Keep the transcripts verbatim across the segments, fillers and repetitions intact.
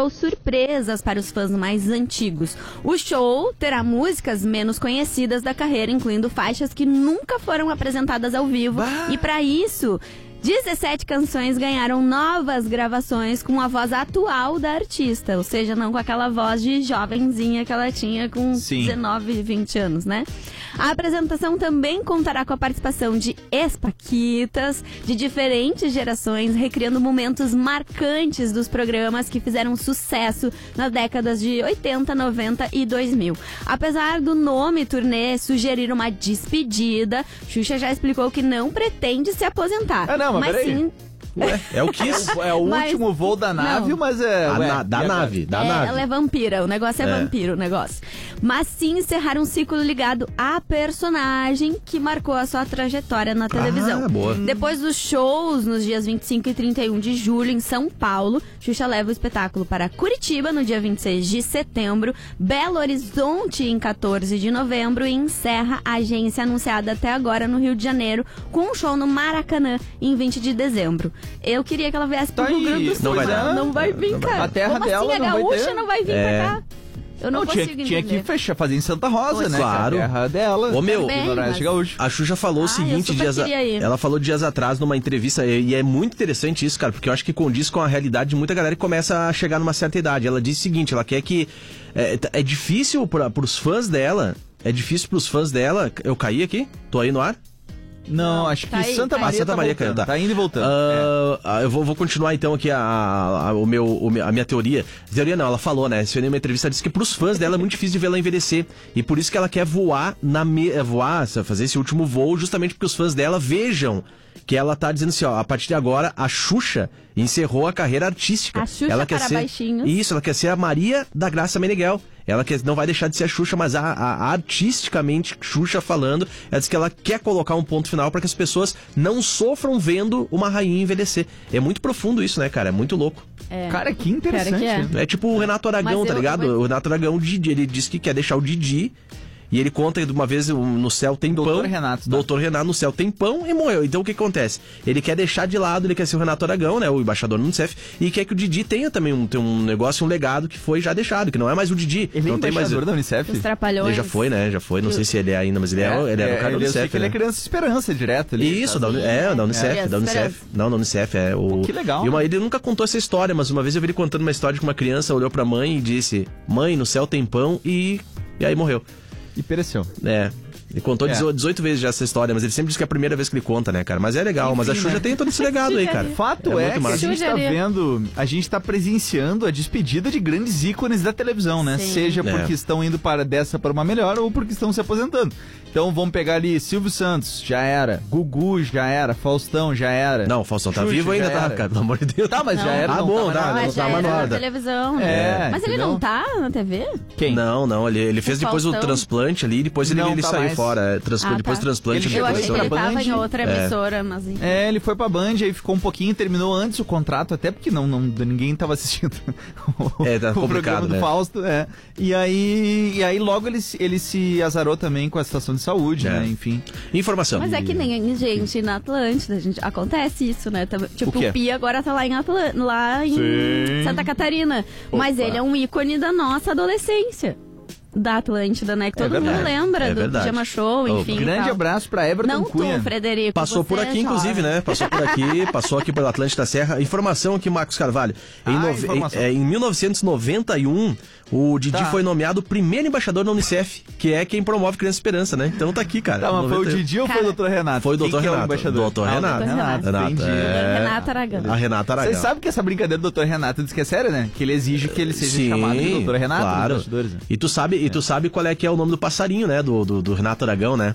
preparou surpresas para os fãs mais antigos. O show terá músicas menos conhecidas da carreira, incluindo faixas que nunca foram apresentadas ao vivo. Bah. E para isso, dezessete canções ganharam novas gravações com a voz atual da artista, ou seja, não com aquela voz de jovenzinha que ela tinha com Sim. dezenove, vinte anos, né? A apresentação também contará com a participação de ex-paquitas de diferentes gerações, recriando momentos marcantes dos programas que fizeram sucesso nas décadas de oitenta, noventa e dois mil. Apesar do nome turnê sugerir uma despedida, Xuxa já explicou que não pretende se aposentar. Ah, não, mas, mas sim... Ué, é o Kiss. É, é o mas, último voo da nave, não. mas é... A ué, na, da nave, da é, nave. Ela é vampira, o negócio é, é vampiro, o negócio. Mas sim encerrar um ciclo ligado à personagem que marcou a sua trajetória na televisão. Ah, boa. Depois dos shows, nos dias vinte e cinco e trinta e um de julho, em São Paulo, Xuxa leva o espetáculo para Curitiba, no dia vinte e seis de setembro, Belo Horizonte, em quatorze de novembro, e encerra a agência anunciada até agora no Rio de Janeiro, com um show no Maracanã, em vinte de dezembro. Eu queria que ela viesse pro Tá Rio Grande do Sul. Não vai dar. Não vai vir, Não vai. cara. A terra Como dela assim, a não vai gaúcha ter? não vai vir É. pra cá? Eu não, Não, consigo tinha, entender. tinha que fechar, fazer em Santa Rosa, Pois né? claro. Que é a terra dela. Ô, meu, Também, Noroeste mas- Gaúcho. A Xuxa falou Ah, o seguinte, eu super dias a... queria ir. ela falou dias atrás numa entrevista, e e é muito interessante isso, cara, porque eu acho que condiz com a realidade de muita galera que começa a chegar numa certa idade. Ela disse o seguinte, ela quer que... É, é difícil para pros fãs dela, é difícil pros fãs dela... Eu caí aqui? Tô aí no ar? Não, acho tá que aí, Santa tá aí. Maria Ah, Santa tá Maria voltando, caiu, tá. tá indo e voltando. Ah, eu vou, vou continuar então aqui a, a- o meu, o meu- a minha teoria. Teoria não, ela falou, né? Se eu uma entrevista, ela disse que pros fãs dela é muito difícil de ver ela envelhecer. E por isso que ela quer voar, na me, é, voar, fazer esse último voo, justamente porque os fãs dela vejam que ela tá dizendo assim, ó, a partir de agora, a Xuxa encerrou a carreira artística. A Xuxa ela quer para ser, baixinhos. Isso, ela quer ser a Maria da Graça Meneghel. Ela quer, não vai deixar de ser a Xuxa, mas a, a- a artisticamente Xuxa falando, ela diz que ela quer colocar um ponto final para que as pessoas não sofram vendo uma rainha envelhecer. É muito profundo isso, né, cara? É muito louco. É. Cara, que interessante. Cara, que é. É tipo o Renato Aragão, Mas tá eu- ligado? mas- O Renato Aragão, o Didi, ele disse que quer deixar o Didi. E ele conta que uma vez um, no céu tem Doutor pão. Renato, tá? Doutor Renato, no céu tem pão e morreu. Então o que acontece? Ele quer deixar de lado, ele quer ser o Renato Aragão, né? O embaixador do Unicef. E quer que o Didi tenha também um, tenha um negócio, um legado que foi já deixado, que não é mais o Didi. Ele é não tem mais. embaixador da Unicef? Os Trapalhões. Ele já foi, né? Já foi. Não sei se ele é ainda, mas ele é, ele era o cara do eu sei Unicef. que ele né? é criança esperança direto ali. Isso, tá? da, Uni- é, da Unicef, É. da Unicef. Não, da Unicef, é o... Pô, que legal, E uma, né? ele nunca contou essa história, mas uma vez eu vi ele contando uma história de que uma criança olhou pra mãe e disse, mãe, no céu tem pão, e... E aí morreu. E pereceu. É... Ele contou É. dezoito vezes já essa história, mas ele sempre diz que é a primeira vez que ele conta, né, cara? Mas é legal, mas a Xuxa né? tem todo esse legado aí, cara. Fato é, muito que a massa. gente tá Judiaria. vendo, a gente tá presenciando a despedida de grandes ícones da televisão, né? Sim. Seja É. porque estão indo para dessa para uma melhor ou porque estão se aposentando. Então vamos pegar ali Silvio Santos, já era. Gugu, já era. Faustão, já era. Não, o Faustão tá Xuxa, vivo ainda, já tá, era. cara? Pelo amor de Deus. Tá, mas já Não. era. Ah, não bom, tava dá, na- não Mas já tava era na na hora. televisão, É, né? Mas ele entendeu? não tá na T V? Quem? Não, não, ele, ele fez O depois o Faustão? transplante ali, depois ele, Não ele tá saiu mais. fora. é, trans- Ah, depois tá. do transplante Ele ele Eu chegou achei isso que pra ele tava Band. em outra É. emissora, mas enfim. É, ele foi pra Band, aí ficou um pouquinho, terminou antes o contrato, até porque não, não, ninguém tava assistindo o, É, tá o complicado, programa do né? Fausto. É. E, aí, e aí logo ele, se- ele se azarou também com a situação de saúde, É. né? Enfim. Informação. Mas é que nem gente na Atlântida, gente, acontece isso, né? Tam- Tipo, O quê? o Pia agora tá lá em, Atlan- lá em Sim. Santa Catarina. Mas Opa. ele é um ícone da nossa adolescência. Da Atlântida, né? Que todo verdade. mundo lembra É do verdade. Pijama Show, Oh, enfim. Grande tal. abraço pra Everton Não Cunha. tu, Frederico. Passou você por aqui, é inclusive, jovem. né? Passou por aqui, passou aqui pela Atlântida Serra. Informação aqui, Marcos Carvalho. Em, Ah, nove- informação. em, é, em mil novecentos e noventa e um, o Didi Tá. foi nomeado o primeiro embaixador da Unicef, que é quem promove Criança Esperança, né? Então tá aqui, cara. Tá, mas foi o noventa e um. Didi ou foi Cara, o doutor Renato? Foi o Quem doutor que é Renato. embaixador? doutor Ah, o Renato. doutor Renato. Renato, entendi. é. Renato Aragão. A Renata Aragão. Você sabe que essa brincadeira do doutor Renato diz que é séria, né? Que ele exige que ele seja Sim, chamado de doutor Renato nos claro. bastidores, né? E tu sabe, e tu sabe qual é que é o nome do passarinho, né? Do, do, do Renato Aragão, né?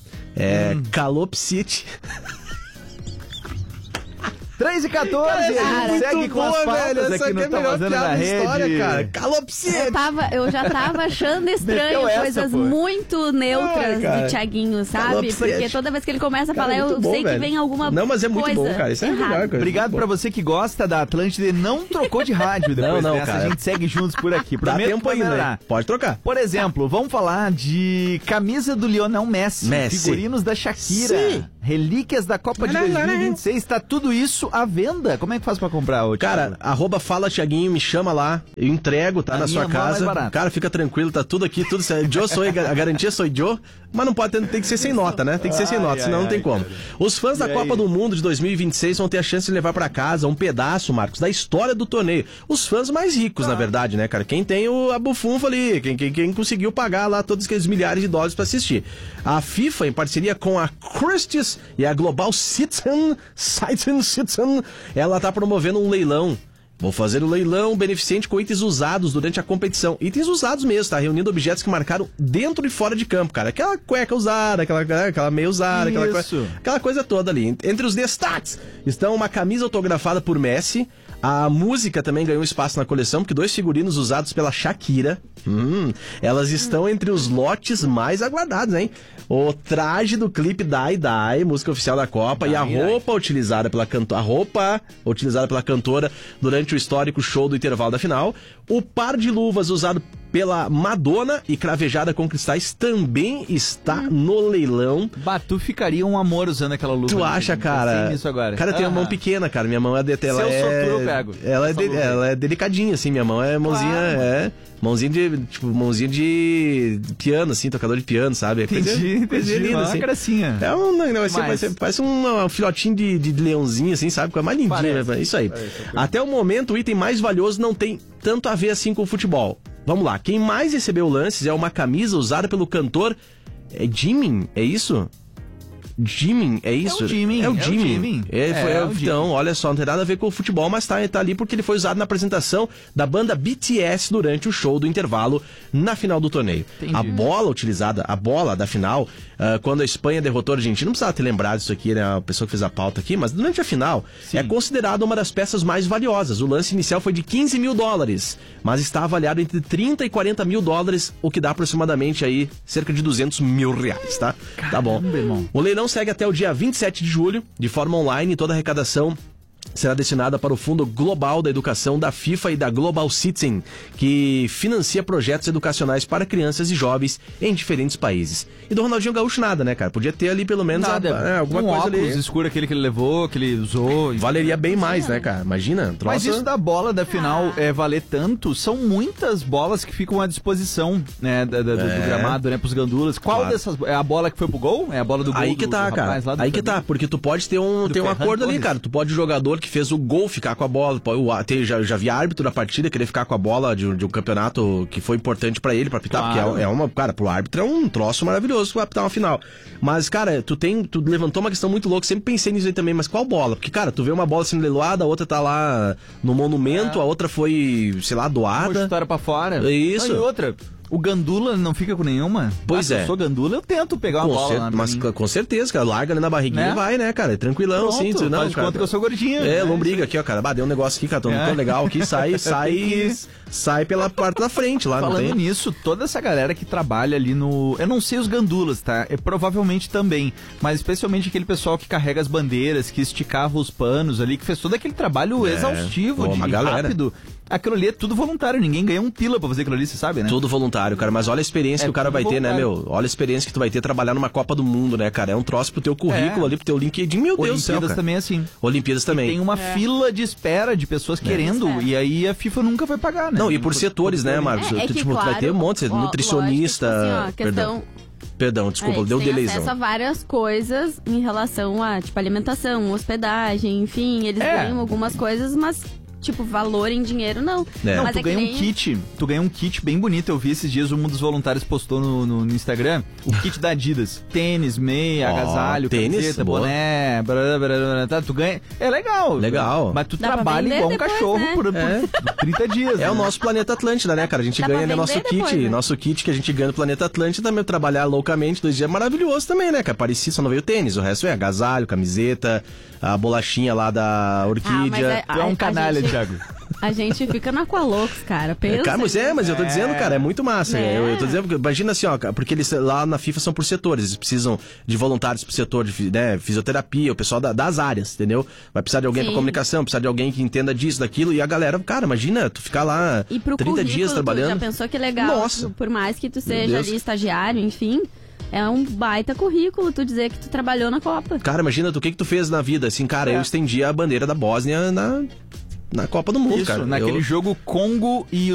É Hum. Calopsite. três e quatorze, a gente Cara, segue com as pautas aqui no Tá Vazando na Rede. Calopsite. Eu, tava, eu já tava achando estranho Meteu essa, coisas pô. muito neutras Ai, cara. do Thiaguinho, sabe? Calopsite. Porque toda vez que ele começa a Cara, falar, é eu muito bom, sei que velho. vem alguma Não, mas é muito coisa bom, cara. Isso é a melhor errada. coisa. Obrigado Muito pra bom. você que gosta da Atlântida e não trocou de rádio depois Não, não, dessa. cara. A gente segue juntos por aqui. Dá Prometo tempo que vai ainda, melhorar. né? Pode trocar. Por exemplo, vamos falar de camisa do Lionel Messi, Messi. figurinos da Shakira, Sim. relíquias da Copa de dois mil e vinte e seis, tá tudo isso à venda. Como é que faz pra comprar, ô, Cara, arroba fala Thiaguinho, me chama lá, eu entrego, tá A na minha sua mão é mais casa. barata. Cara, fica tranquilo, tá tudo aqui, tudo certo. Joe sou, a garantia sou Joe, mas não pode ter, tem que ser sem nota, né? Tem que ser sem Ai, nota, senão ai, não tem ai, como. cara. Os fãs da E Copa aí? do Mundo de dois mil e vinte e seis vão ter a chance de levar pra casa um pedaço, Marcos, da história do torneio. Os fãs mais ricos, na verdade, né, cara? Quem tem o, a bufunfa ali, quem, quem, quem conseguiu pagar lá todos aqueles milhares de dólares pra assistir. A FIFA, em parceria com a Christie's e a Global Citizen, Citizen, Citizen, ela tá promovendo um leilão. Vou fazer o leilão beneficente com itens usados durante a competição. Itens usados mesmo, tá? Reunindo objetos que marcaram dentro e fora de campo, cara. Aquela cueca usada, aquela, aquela meia usada, aquela, Isso. aquela coisa toda ali. Entre os destaques estão uma camisa autografada por Messi. A música também ganhou espaço na coleção, porque dois figurinos usados pela Shakira. Hum, elas estão entre os lotes mais aguardados, hein? O traje do clipe Die Die, música oficial da Copa, e a roupa utilizada pela cantora, a roupa utilizada pela cantora durante o histórico show do intervalo da final. O par de luvas usado pela Madonna e cravejada com cristais também está no leilão. Batu ficaria um amor usando aquela luva. Tu acha, cara? Isso agora. Cara, eu tenho Ah. uma mão pequena, cara. Minha mão é... De, ela Se eu é sou tu, eu pego. Ela é, Essa de- luva. ela é delicadinha, assim. Minha mão é mãozinha... Claro. É, mãozinha de... Tipo, mãozinha de piano, assim. Tocador de piano, sabe? É coisa- Entendi, coisa entendi. linda, Uma assim. gracinha. É um... Não, vai ser, Mas- vai ser- parece um, um filhotinho de, de leãozinho, assim, sabe? Coisa mais lindinha. Parece. né? Isso aí. Parece. Até o momento, o item mais valioso não tem tanto a ver assim com o futebol. Vamos lá. Quem mais recebeu lances é uma camisa usada pelo cantor... É Jimin? É isso? Jimin, é isso? É o Jimin, É o é o Jimin. Jimin. É, foi- É, é, é o Jimin. então, olha só, não tem nada a ver com o futebol, mas tá, tá ali porque ele foi usado na apresentação da banda B T S durante o show do intervalo na final do torneio. Entendi. A bola utilizada, a bola da final, ah, quando a Espanha derrotou a Argentina, não precisava ter lembrado isso aqui, né? A pessoa que fez a pauta aqui, mas durante a final, Sim. é considerada uma das peças mais valiosas. O lance inicial foi de quinze mil dólares, mas está avaliado entre trinta e quarenta mil dólares, o que dá aproximadamente aí cerca de duzentos mil reais, tá? Tá bom. Caramba, irmão. O leilão segue até o dia vinte e sete de julho, de forma online, e toda a arrecadação será destinada para o Fundo Global da Educação da FIFA e da Global Citizen, que financia projetos educacionais para crianças e jovens em diferentes países. E do Ronaldinho Gaúcho nada, né, cara? Podia ter ali pelo menos Nada. a- é, alguma um coisa óculos ali. escuro, aquele que ele levou, que ele usou. e- Valeria bem mais, né, cara? Imagina, troça... Mas isso da bola da final é, valer tanto, são muitas bolas que ficam à disposição, né, da- da- do, É. do gramado, né, pros gandulas. Qual Claro. dessas, é a bola que foi pro gol? É a bola do gol Aí do, que tá, do cara. rapaz lá do Aí que Flamengo? tá, porque tu pode ter um, Do ter um Ferran acordo ali, Torres. cara. Tu pode o jogador que fez o gol ficar com a bola. Pode, o, ter, já, já vi árbitro da partida querer ficar com a bola de, um- de um campeonato que foi importante pra ele, pra apitar, Claro. porque é, é uma. Cara, pro árbitro é um troço maravilhoso pra apitar uma final. Mas, cara, tu tem. Tu levantou uma questão muito louca, sempre pensei nisso aí também, mas qual bola? Porque, cara, tu vê uma bola sendo leiloada, a outra tá lá no monumento, É. a outra foi, sei lá, Uma doada. história pra fora. Isso. Não, e outra, o gandula não fica com nenhuma? Pois Ah, se é. eu sou gandula, eu tento pegar uma Com bola cer- lá pra mas mim. com- com certeza, cara. Larga ali na barriguinha Né? e vai, né, cara? É tranquilão, Pronto, sim. Tu, não, faz de cara, conta que eu sou gordinho. É, né? lombriga aqui, ó, cara. Bah, deu um negócio aqui, cara. Tô, É. tô legal aqui, sai, sai, Tem que- sai pela parte da frente lá, não Falando tem? nisso, toda essa galera que trabalha ali no... Eu não sei os gandulas, tá? É, provavelmente também. Mas especialmente aquele pessoal que carrega as bandeiras, que esticava os panos ali, que fez todo aquele trabalho É. exaustivo, Pô, de uma galera. rápido. Aquilo ali é tudo voluntário, ninguém ganha um pila pra fazer aquilo ali, você sabe, né? Tudo voluntário, cara. Mas olha a experiência É que o cara tudo vai ter, né, voluntário. meu? Olha a experiência que tu vai ter trabalhar numa Copa do Mundo, né, cara? É um troço pro teu currículo É. ali, pro teu LinkedIn. Meu Deus do céu, Olimpíadas cara. também é assim. Olimpíadas também. Tem uma fila de espera de pessoas querendo, É. e aí a FIFA nunca vai pagar, né? Não, e por setores, né, Marcos? É, é Tu, que, tipo, tu vai claro, ter um monte, ó, nutricionista... lógico, tipo assim, ó, Perdão. questão... Perdão, desculpa, É, deu tem deleizão. acesso a várias coisas em relação a, tipo, alimentação, hospedagem, enfim, eles É. ganham algumas coisas, mas, tipo, valor em dinheiro, não. É. Não, Mas tu é que ganha nem- um kit, tu ganha um kit bem bonito, eu vi esses dias, um dos voluntários postou no, no- no Instagram, o kit da Adidas, tênis, meia, Ó, agasalho, tênis, camiseta, boa. boné, blá, blá, blá, blá, tá, tu ganha, é legal. Legal. Mas tu Dá pra trabalha vender igual um depois, cachorro né? por, por É. trinta dias. É o né? nosso Planeta Atlântida, né, cara? A gente Dá ganha, pra né, nosso vender kit, depois, né? nosso kit que a gente ganha no Planeta Atlântida, meu, trabalhar loucamente dois dias é maravilhoso também, né, cara? Parecia, só não veio tênis, o resto é agasalho, camiseta, a bolachinha lá da Orquídea. Ah, Tu é A- um a canalha, gente- Thiago. A gente fica na Aqualocos, cara. Pensa. Cara, mas é, mas eu tô É. dizendo, cara, é muito massa. É. Eu, eu tô dizendo, imagina assim, ó, porque eles lá na FIFA são por setores, eles precisam de voluntários pro setor de fi- né, fisioterapia, o pessoal da- das áreas, entendeu? Vai precisar de alguém Sim. pra comunicação, precisar de alguém que entenda disso, daquilo, e a galera, cara, imagina, tu ficar lá E pro trinta currículo, dias tu trabalhando. já pensou que legal? Nossa. Por mais que tu seja Deus. ali estagiário, enfim, é um baita currículo tu dizer que tu trabalhou na Copa. Cara, imagina tu, o que que tu fez na vida? Assim, cara, é. eu estendi a bandeira da Bósnia na, na Copa do Mundo, Isso, cara. naquele eu... jogo Congo e